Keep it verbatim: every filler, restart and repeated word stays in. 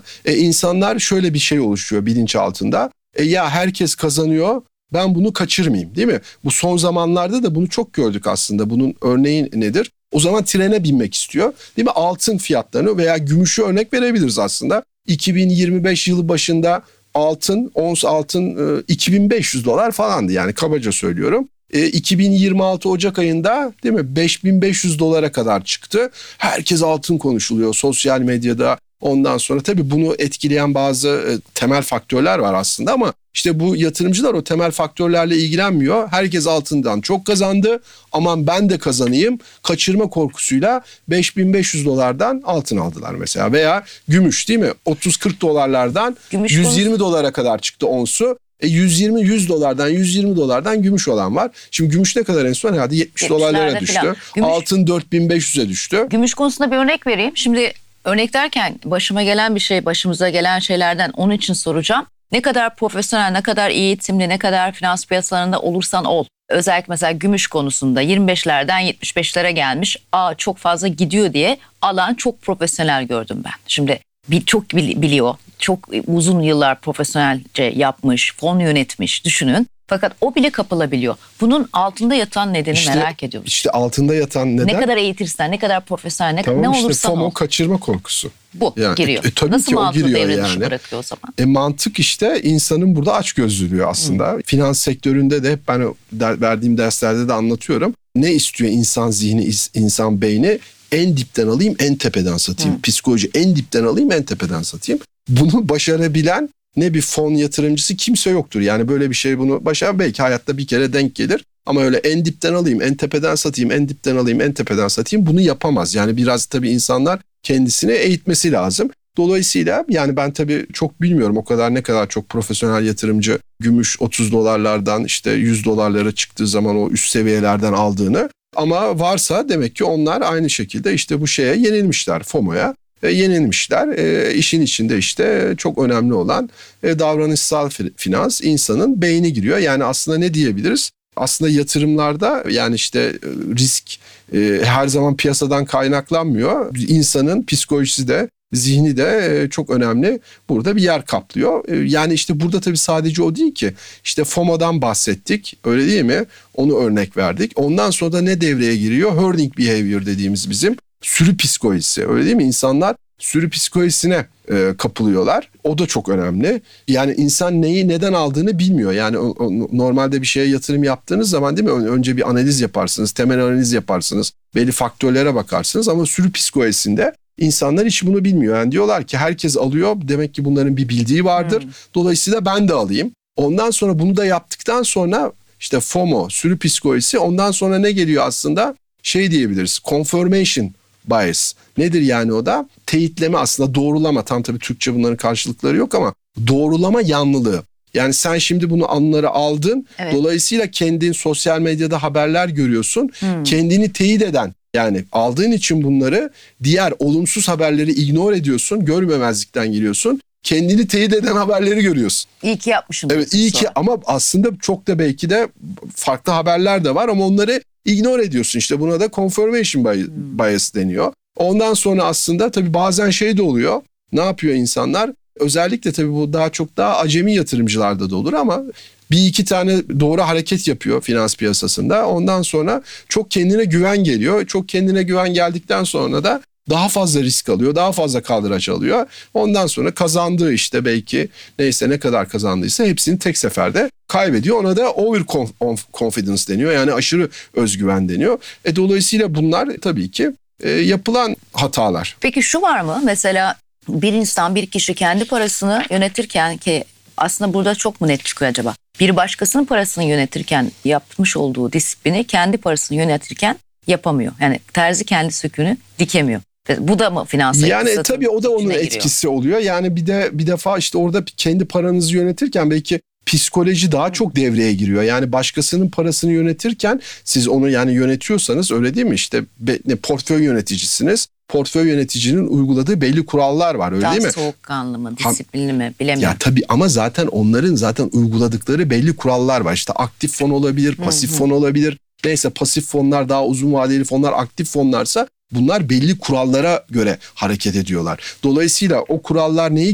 e, insanlar şöyle bir şey oluşuyor bilinçaltında. E, ya herkes kazanıyor, ben bunu kaçırmayayım, değil mi? Bu son zamanlarda da bunu çok gördük aslında. Bunun örneği nedir? O zaman trene binmek istiyor, değil mi? Altın fiyatlarını veya gümüşü örnek verebiliriz aslında. iki bin yirmi beş yılı başında altın, ons altın iki bin beş yüz dolar falandı, yani kabaca söylüyorum. E, iki bin yirmi altı Ocak ayında, değil mi, beş bin beş yüz dolara kadar çıktı. Herkes altın konuşuluyor sosyal medyada. Ondan sonra tabii bunu etkileyen bazı e, temel faktörler var aslında, ama işte bu yatırımcılar o temel faktörlerle ilgilenmiyor. Herkes altından çok kazandı, aman ben de kazanayım kaçırma korkusuyla beş bin beş yüz dolardan altın aldılar mesela. Veya gümüş, değil mi, otuz kırk dolarlardan gümüş yüz yirmi dolara kadar çıktı onsu. E yüz yirmi yüz dolardan yüz yirmi dolardan gümüş olan var. Şimdi gümüş ne kadar en son? Herhalde yetmiş dolarlara düştü. Gümüş, altın dört bin beş yüze düştü. Gümüş konusunda bir örnek vereyim. Şimdi örnek derken başıma gelen bir şey, başımıza gelen şeylerden onun için soracağım. Ne kadar profesyonel, ne kadar eğitimli, ne kadar finans piyasalarında olursan ol. Özellikle mesela gümüş konusunda yirmi beşlerden yetmiş beşlere gelmiş. Aa çok fazla gidiyor diye alan çok profesyonel gördüm ben. Şimdi bir, çok biliyor. Çok uzun yıllar profesyonelce yapmış, fon yönetmiş, düşünün. Fakat o bile kapılabiliyor. Bunun altında yatan nedeni işte, merak ediyorum. İşte altında yatan neden? Ne kadar eğitirsen, ne kadar profesyonel, ne, tamam, ne işte olursan FOMO ol. kaçırma korkusu. Bu yani, giriyor. E, e, tabii Nasıl ki o giriyor devre yani. dışı bırakıyor o zaman? E, mantık işte insanın burada açgözlülüğü aslında. Hmm. Finans sektöründe de hep ben der, verdiğim derslerde de anlatıyorum. Ne istiyor insan zihni, insan beyni? En dipten alayım, en tepeden satayım. Hmm. Psikoloji en dipten alayım, en tepeden satayım. Bunu başarabilen ne bir fon yatırımcısı kimse yoktur. Yani böyle bir şey bunu başar, belki hayatta bir kere denk gelir. Ama öyle en dipten alayım, en tepeden satayım, en dipten alayım, en tepeden satayım, bunu yapamaz. Yani biraz tabii insanlar kendisini eğitmesi lazım. Dolayısıyla yani ben tabii çok bilmiyorum o kadar ne kadar çok profesyonel yatırımcı gümüş otuz dolarlardan işte yüz dolarlara çıktığı zaman o üst seviyelerden aldığını. Ama varsa demek ki onlar aynı şekilde işte bu şeye yenilmişler, FOMO'ya. E, yenilmişler. E, işin içinde işte çok önemli olan e, davranışsal finans, insanın beyni giriyor. Yani aslında ne diyebiliriz? Aslında yatırımlarda yani işte e, risk e, her zaman piyasadan kaynaklanmıyor. İnsanın psikolojisi de, zihni de e, çok önemli. Burada bir yer kaplıyor. E, yani işte burada tabii sadece o değil ki. İşte FOMO'dan bahsettik. Öyle değil mi? Onu örnek verdik. Ondan sonra da ne devreye giriyor? Herding behavior dediğimiz bizim sürü psikolojisi, öyle değil mi? İnsanlar sürü psikolojisine e, kapılıyorlar. O da çok önemli. Yani insan neyi neden aldığını bilmiyor. Yani o, o, normalde bir şeye yatırım yaptığınız zaman, değil mi? Önce bir analiz yaparsınız, temel analiz yaparsınız. Belli faktörlere bakarsınız ama sürü psikolojisinde insanlar hiç bunu bilmiyor. Yani diyorlar ki herkes alıyor, demek ki bunların bir bildiği vardır. Hmm. Dolayısıyla ben de alayım. Ondan sonra bunu da yaptıktan sonra işte FOMO, sürü psikolojisi, ondan sonra ne geliyor aslında? Şey diyebiliriz, confirmation bias. Nedir yani o da? Teyitleme, aslında doğrulama. Tam tabii Türkçe bunların karşılıkları yok ama doğrulama yanlılığı. Yani sen şimdi bunu anıları aldın. Evet. Dolayısıyla kendin sosyal medyada haberler görüyorsun. Hmm. Kendini teyit eden, yani aldığın için bunları, diğer olumsuz haberleri ignore ediyorsun. Görmemezlikten geliyorsun. Kendini teyit eden haberleri görüyorsun. İyi ki yapmışım. Evet, iyi ki, ama aslında çok da belki de farklı haberler de var ama onları ignore ediyorsun. İşte buna da confirmation bias deniyor. Ondan sonra aslında tabii bazen şey de oluyor. Ne yapıyor insanlar? Özellikle tabii bu daha çok daha acemi yatırımcılarda da olur ama bir iki tane doğru hareket yapıyor finans piyasasında. Ondan sonra çok kendine güven geliyor. Çok kendine güven geldikten sonra da daha fazla risk alıyor, daha fazla kaldıraç alıyor. Ondan sonra kazandığı işte belki neyse ne kadar kazandıysa hepsini tek seferde kaybediyor. Ona da over confidence deniyor, yani aşırı özgüven deniyor. E dolayısıyla bunlar tabii ki e, yapılan hatalar. Peki şu var mı? Mesela bir insan, bir kişi kendi parasını yönetirken, ki aslında burada çok mu net çıkıyor acaba? Bir başkasının parasını yönetirken yapmış olduğu disiplini kendi parasını yönetirken yapamıyor. Yani terzi kendi söküğünü dikemiyor. Bu da mı finansal? Yani tabii o da onun etkisi oluyor. Yani bir de bir defa işte orada kendi paranızı yönetirken belki psikoloji daha çok devreye giriyor. Yani başkasının parasını yönetirken siz onu yani yönetiyorsanız, öyle değil mi? İşte ne, portföy yöneticisiniz. Portföy yöneticinin uyguladığı belli kurallar var, öyle daha değil mi? Soğukkanlı mı, disiplinli mi bilemiyorum. Ya tabii, ama zaten onların zaten uyguladıkları belli kurallar var. İşte aktif fon olabilir, pasif Hı-hı. fon olabilir. Neyse, pasif fonlar daha uzun vadeli fonlar, aktif fonlarsa bunlar belli kurallara göre hareket ediyorlar. Dolayısıyla o kurallar neyi